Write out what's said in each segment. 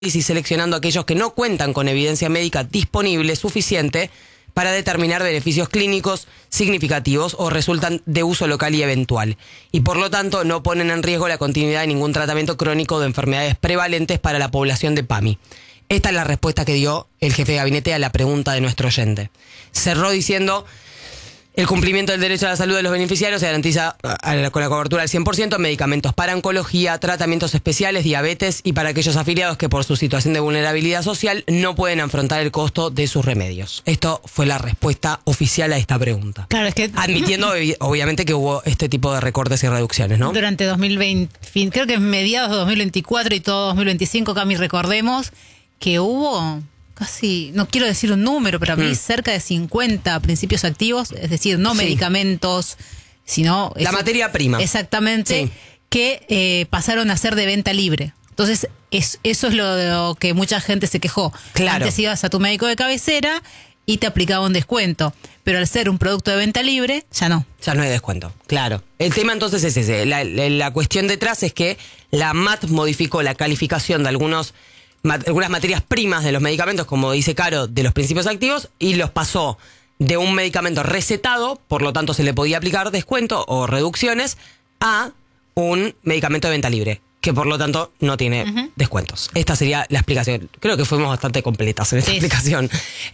y seleccionando aquellos que no cuentan con evidencia médica disponible suficiente para determinar beneficios clínicos significativos o resultan de uso local y eventual. Y por lo tanto no ponen en riesgo la continuidad de ningún tratamiento crónico de enfermedades prevalentes para la población de PAMI. Esta es la respuesta que dio el jefe de gabinete a la pregunta de nuestro oyente. Cerró diciendo: el cumplimiento del derecho a la salud de los beneficiarios se garantiza con la cobertura del 100% en medicamentos para oncología, tratamientos especiales, diabetes y para aquellos afiliados que por su situación de vulnerabilidad social no pueden afrontar el costo de sus remedios. Esto fue la respuesta oficial a esta pregunta. Claro, es que admitiendo obviamente que hubo este tipo de recortes y reducciones, ¿no? Durante 2020, creo que mediados de 2024 y todo 2025, Cami, recordemos que hubo casi, no quiero decir un número, pero a mí cerca de 50 principios activos, es decir, no medicamentos, sino... La materia prima. Exactamente, sí. Que pasaron a ser de venta libre. Entonces, eso es lo que mucha gente se quejó. Claro. Antes ibas a tu médico de cabecera y te aplicaba un descuento. Pero al ser un producto de venta libre, ya no. Ya no hay descuento, claro. El tema entonces es ese. La cuestión detrás es que la AMAT modificó la calificación de algunas materias primas de los medicamentos, como dice Caro, de los principios activos, y los pasó de un medicamento recetado, por lo tanto se le podía aplicar descuento o reducciones, a un medicamento de venta libre, que por lo tanto no tiene descuentos. Esta sería la explicación. Creo que fuimos bastante completas en esta explicación.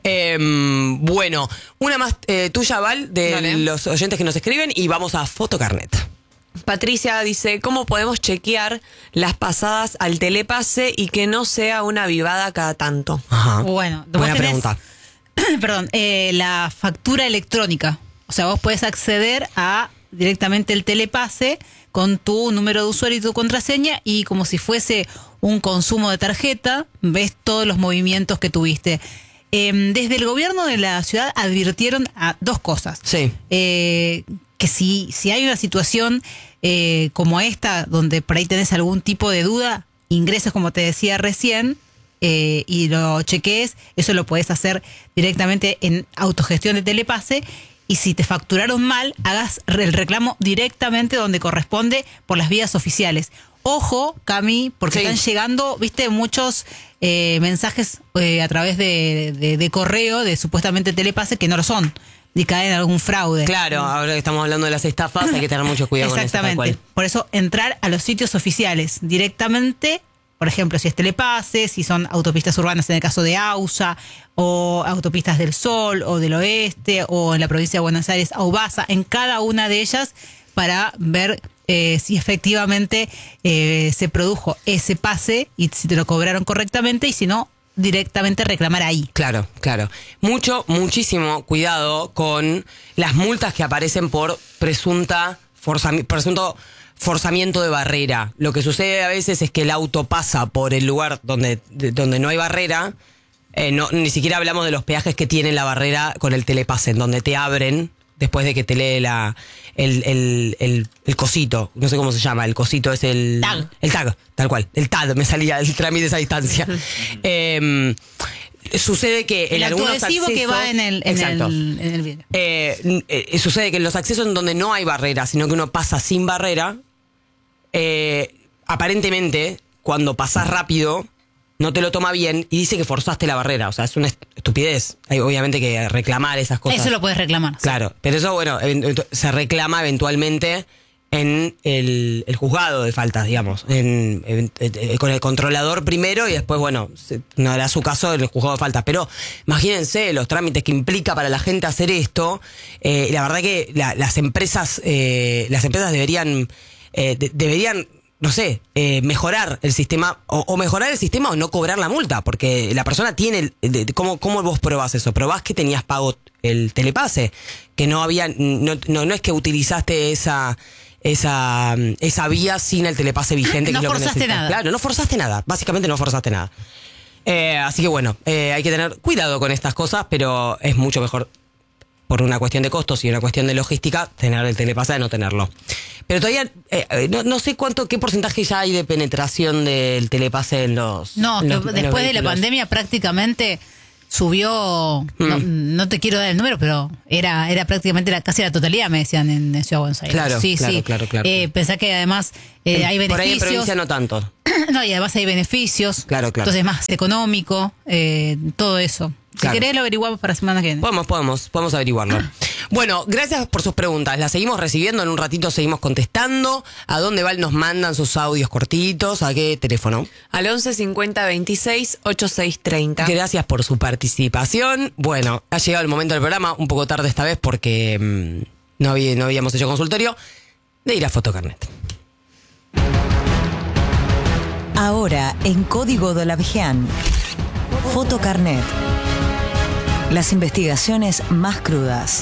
Bueno, una más tuya, Val, de los oyentes que nos escriben, y vamos a Fotocarnet. Patricia dice: ¿cómo podemos chequear las pasadas al telepase y que no sea una avivada cada tanto? Ajá. Bueno, buena pregunta. Perdón, la factura electrónica. O sea, vos podés acceder a directamente el telepase con tu número de usuario y tu contraseña, y como si fuese un consumo de tarjeta, ves todos los movimientos que tuviste. Desde el gobierno de la ciudad advirtieron a dos cosas. Sí. Que si hay una situación como esta, donde por ahí tenés algún tipo de duda, ingreses, como te decía recién, y lo chequees. Eso lo podés hacer directamente en autogestión de telepase. Y si te facturaron mal, hagas el reclamo directamente donde corresponde por las vías oficiales. Ojo, Cami, porque están llegando, viste, muchos mensajes a través de correo de supuestamente telepase que no lo son, y caen en algún fraude. Claro, ahora que estamos hablando de las estafas, hay que tener mucho cuidado con eso. Exactamente. Por eso, entrar a los sitios oficiales directamente, por ejemplo, si es telepase, si son autopistas urbanas en el caso de AUSA, o autopistas del Sol, o del Oeste, o en la provincia de Buenos Aires, AUBASA, en cada una de ellas, para ver si efectivamente se produjo ese pase y si te lo cobraron correctamente, y si no, directamente reclamar ahí. Claro, claro. Muchísimo cuidado con las multas que aparecen por presunto forzamiento de barrera. Lo que sucede a veces es que el auto pasa por el lugar donde no hay barrera. Ni siquiera hablamos de los peajes que tiene la barrera con el telepase, en donde te abren después de que te lee el cosito. No sé cómo se llama. El cosito es el tag. El tag, tal cual. El tag, me salía el trámite de esa distancia. Sucede que en algunos accesos... que va en el vidrio. Sucede que en los accesos en donde no hay barrera, sino que uno pasa sin barrera, aparentemente, cuando pasás rápido, no te lo toma bien y dice que forzaste la barrera. O sea, es una estupidez. Hay obviamente que reclamar esas cosas. Eso lo puedes reclamar. Claro, pero eso, bueno, se reclama eventualmente en el juzgado de faltas, digamos, con el controlador primero, y después, bueno, no hará su caso en el juzgado de faltas. Pero imagínense los trámites que implica para la gente hacer esto. La verdad que las empresas deberían no sé, mejorar el sistema, o mejorar el sistema o no cobrar la multa, porque la persona tiene... ¿Cómo vos probás eso? ¿Probás que tenías pago el telepase? Que no había... No es que utilizaste esa vía sin el telepase vigente. No que forzaste nada. Claro, no forzaste nada. Básicamente no forzaste nada. Así que bueno, hay que tener cuidado con estas cosas, pero es mucho mejor, por una cuestión de costos y una cuestión de logística, tener el telepase de no tenerlo. Pero todavía no sé qué porcentaje ya hay de penetración del telepase en los... Después de la pandemia prácticamente subió, no te quiero dar el número, pero era prácticamente casi la totalidad, me decían en Ciudad de Buenos Aires. Claro, sí, claro, sí. claro. Pensá que además hay beneficios. Por ahí en provincia no tanto. No, y además hay beneficios. Claro. Entonces más económico, todo eso. Claro. Si querés lo averiguamos para la semana que viene. Podemos averiguarlo. Bueno, gracias por sus preguntas. Las seguimos recibiendo, en un ratito seguimos contestando. ¿A dónde nos mandan sus audios cortitos? ¿A qué teléfono? Al 11 50 26 86 30. Gracias por su participación. Bueno, ha llegado el momento del programa, un poco tarde esta vez porque no habíamos hecho consultorio, de ir a Fotocarnet. Ahora, en Código de la Vigian, Fotocarnet. Las investigaciones más crudas.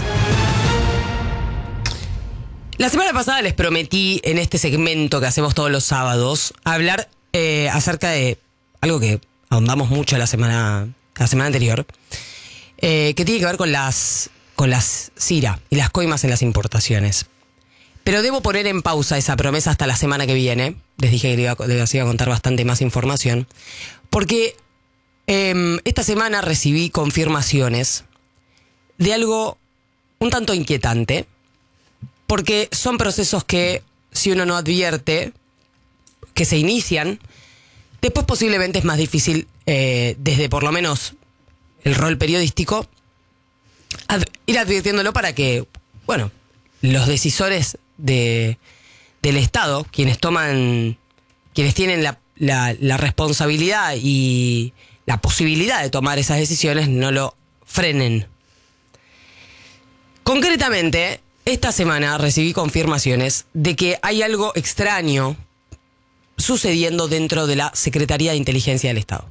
La semana pasada les prometí en este segmento que hacemos todos los sábados hablar acerca de algo que ahondamos mucho la semana anterior, que tiene que ver con las CIRA y las coimas en las importaciones. Pero debo poner en pausa esa promesa hasta la semana que viene. Les dije que les iba a contar bastante más información, porque esta semana recibí confirmaciones de algo un tanto inquietante, porque son procesos que, si uno no advierte que se inician, después posiblemente es más difícil, desde por lo menos el rol periodístico, ir advirtiéndolo para que, bueno, los decisores del Estado, quienes tienen la responsabilidad y la posibilidad de tomar esas decisiones, no lo frenen. Concretamente, esta semana recibí confirmaciones de que hay algo extraño sucediendo dentro de la Secretaría de Inteligencia del Estado.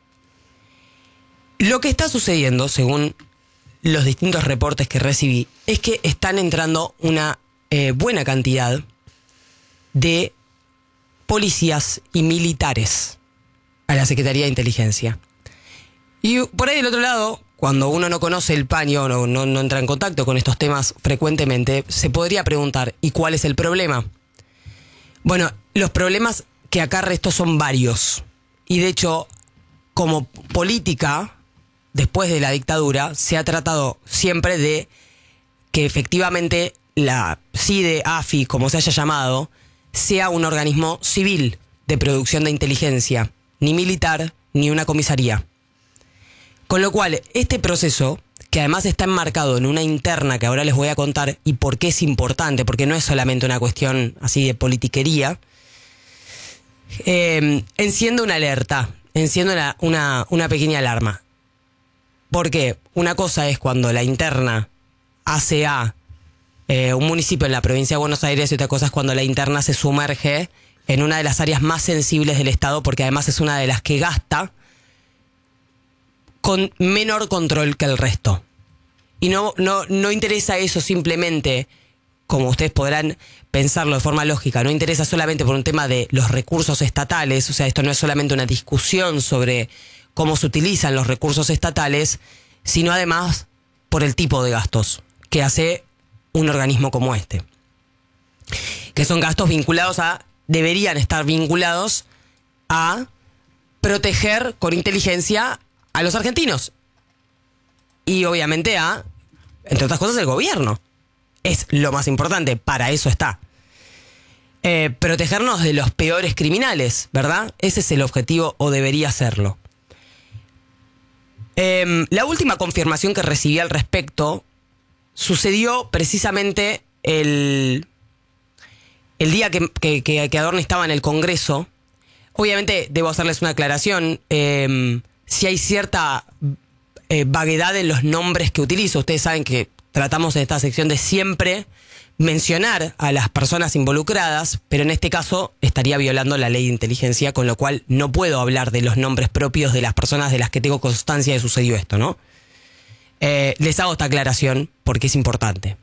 Lo que está sucediendo, según los distintos reportes que recibí, es que están entrando una buena cantidad de policías y militares a la Secretaría de Inteligencia. Y por ahí del otro lado, cuando uno no conoce el paño, no entra en contacto con estos temas frecuentemente, se podría preguntar, ¿y cuál es el problema? Bueno, los problemas que acarrea esto son varios. Y de hecho, como política, después de la dictadura, se ha tratado siempre de que efectivamente la CIDE, AFI, como se haya llamado, sea un organismo civil de producción de inteligencia, ni militar, ni una comisaría. Con lo cual, este proceso, que además está enmarcado en una interna que ahora les voy a contar y por qué es importante, porque no es solamente una cuestión así de politiquería, enciende una alerta, enciende una pequeña alarma. Porque una cosa es cuando la interna hace a un municipio en la provincia de Buenos Aires, y otra cosa es cuando la interna se sumerge en una de las áreas más sensibles del Estado, porque además es una de las que gasta con menor control que el resto. Y no interesa eso simplemente, como ustedes podrán pensarlo de forma lógica, no interesa solamente por un tema de los recursos estatales, o sea, esto no es solamente una discusión sobre cómo se utilizan los recursos estatales, sino además por el tipo de gastos que hace un organismo como este. Que son gastos deberían estar vinculados a proteger con inteligencia a los argentinos. Y obviamente entre otras cosas, el gobierno. Es lo más importante, para eso está. Protegernos de los peores criminales, ¿verdad? Ese es el objetivo, o debería serlo. La última confirmación que recibí al respecto sucedió precisamente el día que Adorni estaba en el Congreso. Obviamente, debo hacerles una aclaración. Si hay cierta vaguedad en los nombres que utilizo, ustedes saben que tratamos en esta sección de siempre mencionar a las personas involucradas, pero en este caso estaría violando la ley de inteligencia, con lo cual no puedo hablar de los nombres propios de las personas de las que tengo constancia de que sucedió esto, ¿no? Les hago esta aclaración porque es importante.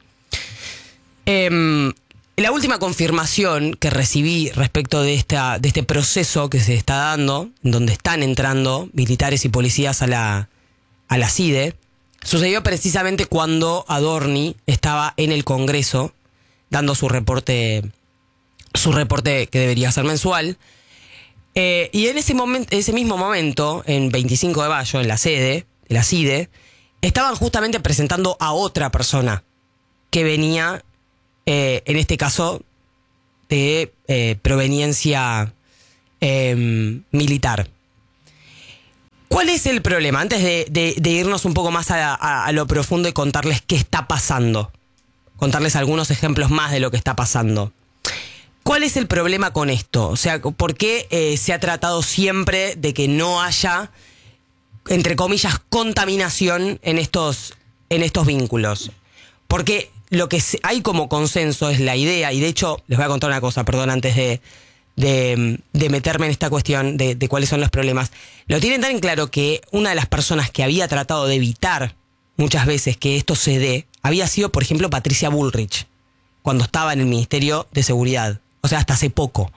La última confirmación que recibí respecto de este proceso que se está dando, donde están entrando militares y policías a la CIDE, sucedió precisamente cuando Adorni estaba en el Congreso dando su reporte que debería ser mensual. Y en ese mismo momento, en 25 de mayo, en la sede, de la CIDE, estaban justamente presentando a otra persona que venía, en este caso, de proveniencia militar. ¿Cuál es el problema? Antes de irnos un poco más a lo profundo y contarles qué está pasando, contarles algunos ejemplos más de lo que está pasando. ¿Cuál es el problema con esto? O sea, ¿por qué se ha tratado siempre de que no haya, entre comillas, contaminación en estos vínculos? Porque lo que hay como consenso es la idea, y de hecho, les voy a contar una cosa, perdón, antes de meterme en esta cuestión de cuáles son los problemas. Lo tienen tan en claro que una de las personas que había tratado de evitar muchas veces que esto se dé, había sido, por ejemplo, Patricia Bullrich, cuando estaba en el Ministerio de Seguridad. O sea, hasta hace poco.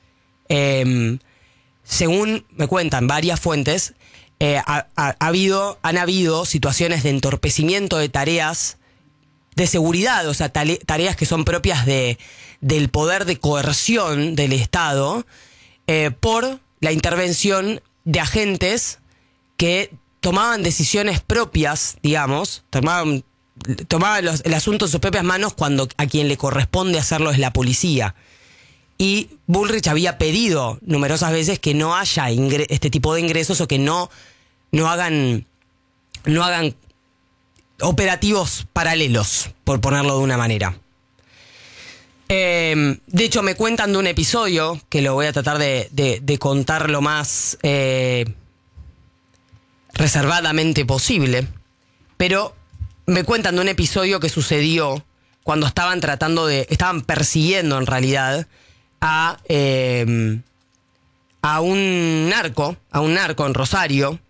Según me cuentan varias fuentes, han habido situaciones de entorpecimiento de tareas de seguridad, o sea, tareas que son propias del poder de coerción del Estado, por la intervención de agentes que tomaban decisiones propias, digamos, tomaban el asunto en sus propias manos cuando a quien le corresponde hacerlo es la policía. Y Bullrich había pedido numerosas veces que no haya este tipo de ingresos o que no hagan operativos paralelos, por ponerlo de una manera. De hecho, me cuentan de un episodio que lo voy a tratar de contar lo más reservadamente posible, pero me cuentan de un episodio que sucedió cuando estaban persiguiendo en realidad a un narco en Rosario.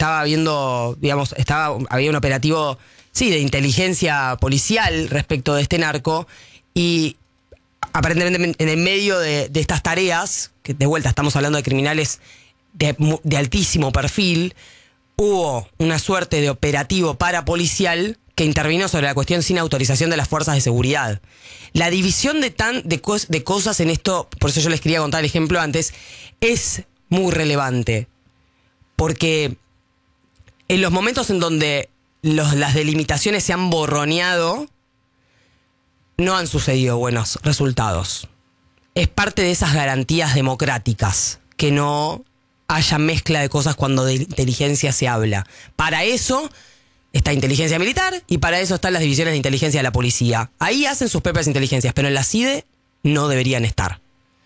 Había un operativo, sí, de inteligencia policial respecto de este narco, y aparentemente en el medio de estas tareas, que de vuelta estamos hablando de criminales de altísimo perfil, hubo una suerte de operativo parapolicial que intervino sobre la cuestión sin autorización de las fuerzas de seguridad. La división de cosas en esto, por eso yo les quería contar el ejemplo antes, es muy relevante. Porque en los momentos en donde las delimitaciones se han borroneado, no han sucedido buenos resultados. Es parte de esas garantías democráticas, que no haya mezcla de cosas cuando de inteligencia se habla. Para eso está inteligencia militar y para eso están las divisiones de inteligencia de la policía. Ahí hacen sus propias inteligencias, pero en la CIDE no deberían estar.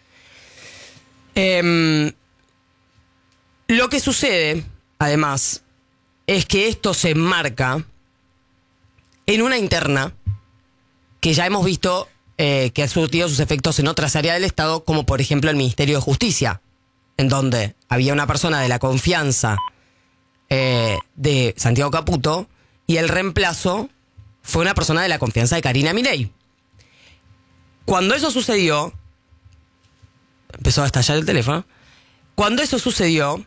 Lo que sucede, además, es que esto se enmarca en una interna que ya hemos visto que ha surtido sus efectos en otras áreas del Estado, como por ejemplo el Ministerio de Justicia, en donde había una persona de la confianza de Santiago Caputo, y el reemplazo fue una persona de la confianza de Karina Milei. Cuando eso sucedió, empezó a estallar el teléfono. Cuando eso sucedió,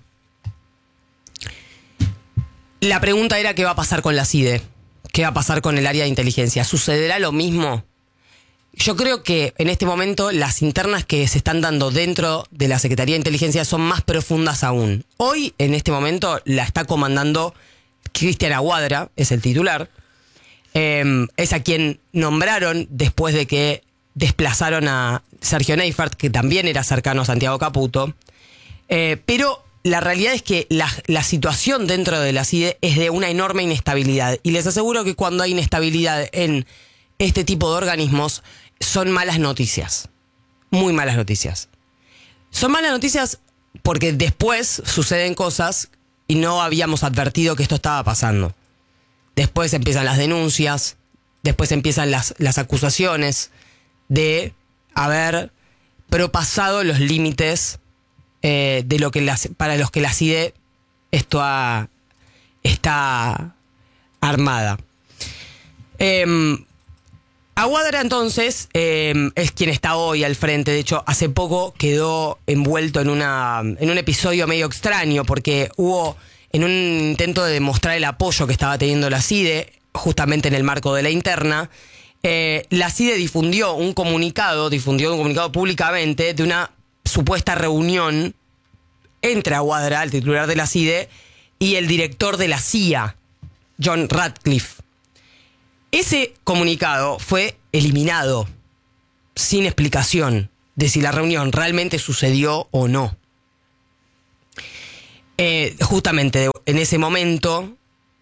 la pregunta era qué va a pasar con la CIDE, qué va a pasar con el área de inteligencia. ¿Sucederá lo mismo? Yo creo que en este momento las internas que se están dando dentro de la Secretaría de Inteligencia son más profundas aún. Hoy, en este momento, la está comandando Cristian Aguadra, es el titular. Es a quien nombraron después de que desplazaron a Sergio Neifert, que también era cercano a Santiago Caputo. Pero la realidad es que la situación dentro de la CIDE es de una enorme inestabilidad. Y les aseguro que cuando hay inestabilidad en este tipo de organismos, son malas noticias. Muy malas noticias. Son malas noticias porque después suceden cosas y no habíamos advertido que esto estaba pasando. Después empiezan las denuncias, después empiezan las acusaciones de haber propasado los límites de lo que para los que la CIDE está armada. Aguadra entonces es quien está hoy al frente. De hecho, hace poco quedó envuelto en un episodio medio extraño, porque hubo en un intento de demostrar el apoyo que estaba teniendo la CIDE, justamente en el marco de la interna. La CIDE difundió un comunicado públicamente de una supuesta reunión entre Aguadra, el titular de la CIDE, y el director de la CIA, John Ratcliffe. Ese comunicado fue eliminado sin explicación de si la reunión realmente sucedió o no. Justamente en ese momento,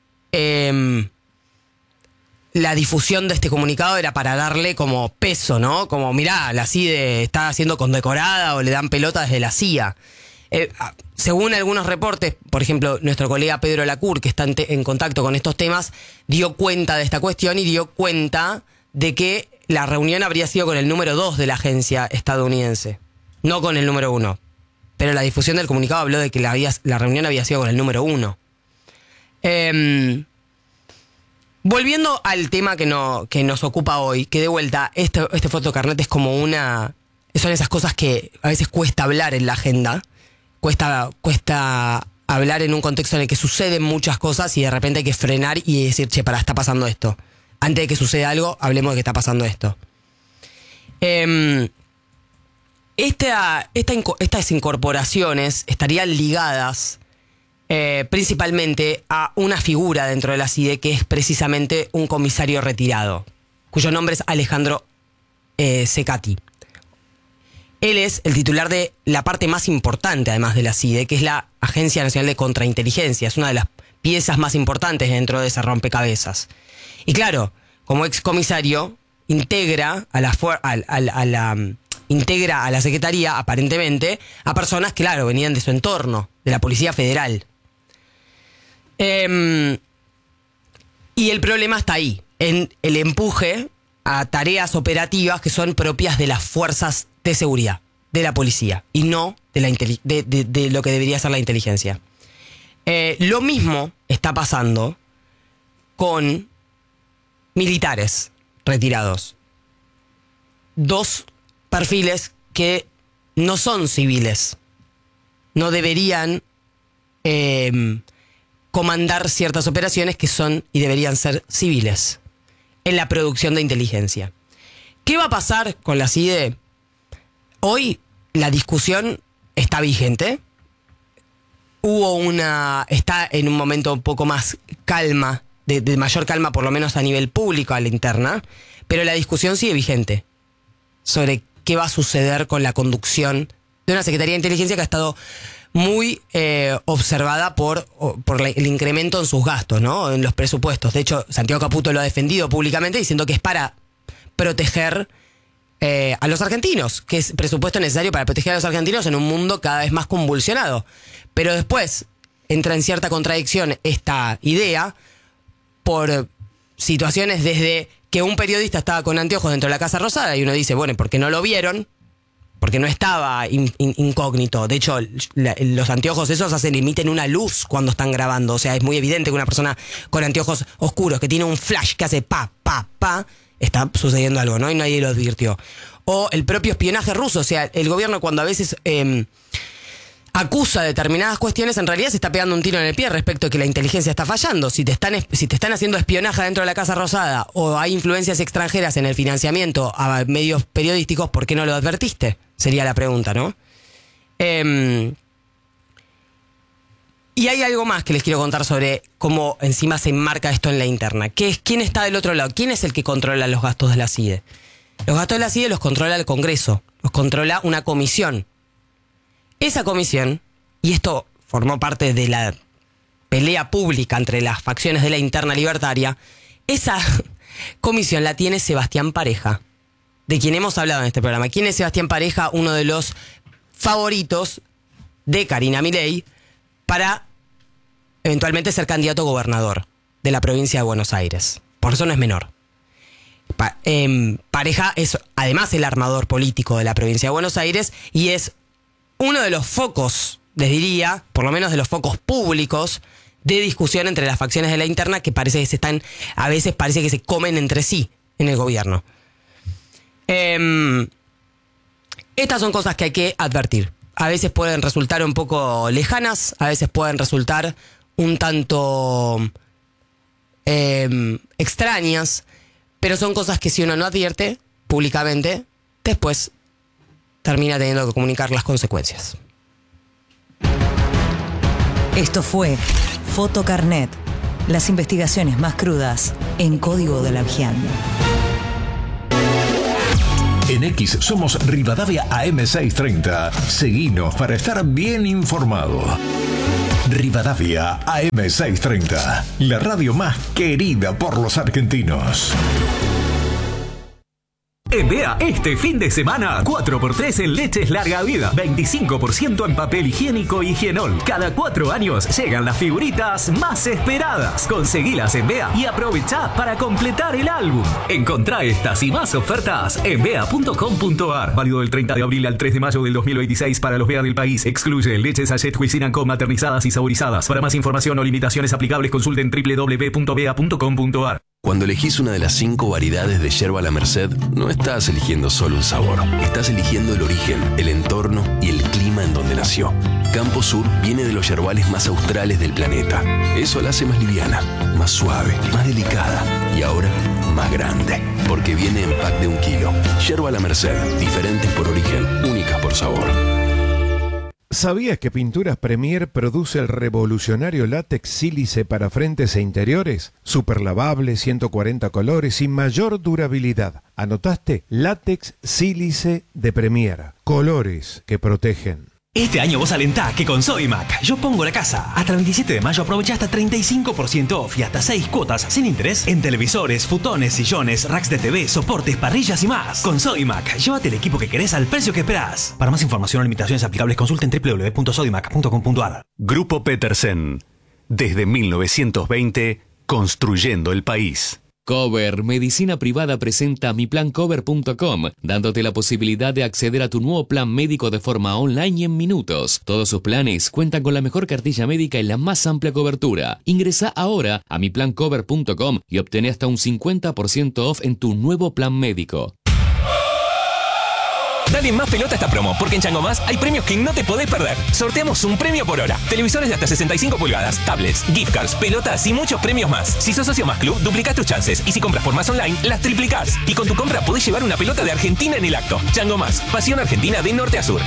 la difusión de este comunicado era para darle como peso, ¿no? Como, mirá, la CIDE está siendo condecorada o le dan pelota desde la CIA. Según algunos reportes, por ejemplo, nuestro colega Pedro Lacour, que está en contacto con estos temas, dio cuenta de esta cuestión y dio cuenta de que la reunión habría sido con el número 2 de la agencia estadounidense, no con el número 1. Pero la difusión del comunicado habló de que la reunión había sido con el número 1. Volviendo al tema que nos ocupa hoy, que de vuelta, este fotocarnet es como son esas cosas que a veces cuesta hablar en la agenda. Cuesta hablar en un contexto en el que suceden muchas cosas y de repente hay que frenar y decir, che, está pasando esto. Antes de que suceda algo, hablemos de que está pasando esto. Estas incorporaciones estarían ligadas principalmente a una figura dentro de la CIDE que es precisamente un comisario retirado, cuyo nombre es Alejandro Secati. Él es el titular de la parte más importante, además de la CIDE, que es la Agencia Nacional de Contrainteligencia. Es una de las piezas más importantes dentro de ese rompecabezas. Y claro, como excomisario, integra a la Secretaría, aparentemente, a personas que, claro, venían de su entorno, de la Policía Federal. Y el problema está ahí, en el empuje a tareas operativas que son propias de las fuerzas de seguridad, de la policía, y no de lo que debería ser la inteligencia. Lo mismo está pasando con militares retirados. Dos perfiles que no son civiles, no deberían comandar ciertas operaciones que son y deberían ser civiles en la producción de inteligencia. ¿Qué va a pasar con la CIDE? Hoy la discusión está vigente. Está en un momento un poco más calma, de mayor calma, por lo menos a nivel público, a la interna, pero la discusión sigue vigente sobre qué va a suceder con la conducción de una Secretaría de Inteligencia que ha estado muy observada por el incremento en sus gastos, ¿no? En los presupuestos. De hecho, Santiago Caputo lo ha defendido públicamente diciendo que es para proteger a los argentinos, que es presupuesto necesario para proteger a los argentinos en un mundo cada vez más convulsionado. Pero después entra en cierta contradicción esta idea por situaciones desde que un periodista estaba con anteojos dentro de la Casa Rosada y uno dice, bueno, ¿por qué no lo vieron? Porque no estaba incógnito. De hecho, los anteojos esos emiten una luz cuando están grabando. O sea, es muy evidente que una persona con anteojos oscuros que tiene un flash que hace pa, está sucediendo algo, ¿no? Y nadie lo advirtió. O el propio espionaje ruso. O sea, el gobierno cuando a veces acusa determinadas cuestiones, en realidad se está pegando un tiro en el pie respecto a que la inteligencia está fallando. Si te están haciendo espionaje dentro de la Casa Rosada o hay influencias extranjeras en el financiamiento a medios periodísticos, ¿por qué no lo advertiste? Sería la pregunta, ¿no? Y hay algo más que les quiero contar sobre cómo encima se enmarca esto en la interna. ¿Quién está del otro lado? ¿Quién es el que controla los gastos de la CIDE? Los gastos de la CIDE los controla el Congreso, los controla una comisión. Esa comisión, y esto formó parte de la pelea pública entre las facciones de la interna libertaria, esa comisión la tiene Sebastián Pareja, de quien hemos hablado en este programa. ¿Quién es Sebastián Pareja? Uno de los favoritos de Karina Milei para eventualmente ser candidato a gobernador de la provincia de Buenos Aires. Por eso no es menor. Pareja es además el armador político de la provincia de Buenos Aires y es uno de los focos, les diría, por lo menos de los focos públicos de discusión entre las facciones de la interna que a veces parece que se comen entre sí en el gobierno. Estas son cosas que hay que advertir. A veces pueden resultar un poco lejanas, a veces pueden resultar un tanto extrañas, pero son cosas que si uno no advierte públicamente, después termina teniendo que comunicar las consecuencias. Esto fue Fotocarnet Las investigaciones más crudas en Código de la Vigian. En X somos Rivadavia AM630. Seguinos para estar bien informado. Rivadavia AM630, la radio más querida por los argentinos. En Bea, este fin de semana, 4x3 en leches larga vida, 25% en papel higiénico y Higienol. Cada 4 años llegan las figuritas más esperadas. Conseguilas en Bea y aprovechá para completar el álbum. Encontrá estas y más ofertas en bea.com.ar. Válido del 30 de abril al 3 de mayo del 2026 para los Bea del país. Excluye leches Sachet Cuisine & Co maternizadas y saborizadas. Para más información o limitaciones aplicables, consulten www.bea.com.ar. Cuando elegís una de las 5 variedades de yerba La Merced, no estás eligiendo solo un sabor. Estás eligiendo el origen, el entorno y el clima en donde nació. Campo Sur viene de los yerbales más australes del planeta. Eso la hace más liviana, más suave, más delicada y ahora más grande. Porque viene en pack de 1 kilo. Yerba La Merced, diferentes por origen, únicas por sabor. ¿Sabías que Pinturas Premier produce el revolucionario látex sílice para frentes e interiores? Super lavable, 140 colores y mayor durabilidad. ¿Anotaste? Látex sílice de Premier. Colores que protegen. Este año vos alentá que con Sodimac yo pongo la casa. Hasta el 27 de mayo aprovecha hasta 35% off y hasta 6 cuotas sin interés en televisores, futones, sillones, racks de TV, soportes, parrillas y más. Con Sodimac, llévate el equipo que querés al precio que esperás. Para más información o limitaciones aplicables consulten www.sodimac.com.ar. Grupo Petersen. Desde 1920, construyendo el país. Cover Medicina Privada presenta miplancover.com, dándote la posibilidad de acceder a tu nuevo plan médico de forma online y en minutos. Todos sus planes cuentan con la mejor cartilla médica y la más amplia cobertura. Ingresa ahora a miplancover.com y obtén hasta un 50% off en tu nuevo plan médico. Dale más pelota a esta promo, porque en Chango Más hay premios que no te podés perder. Sorteamos un premio por hora. Televisores de hasta 65 pulgadas, tablets, gift cards, pelotas y muchos premios más. Si sos socio Más Club, duplicás tus chances. Y si compras por Más Online, las triplicás. Y con tu compra podés llevar una pelota de Argentina en el acto. Chango Más, pasión argentina de norte a sur.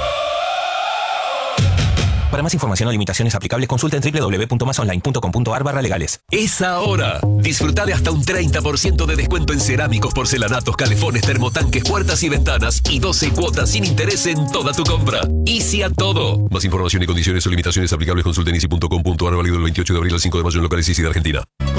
Para más información o limitaciones aplicables, consulten www.masonline.com.ar/legales. Es ahora. Disfruta de hasta un 30% de descuento en cerámicos, porcelanatos, calefones, termotanques, puertas y ventanas y 12 cuotas sin interés en toda tu compra. Easy a todo. Más información y condiciones o limitaciones aplicables, consulten easy.com.ar, válido del 28 de abril al 5 de mayo en locales Easy de Argentina.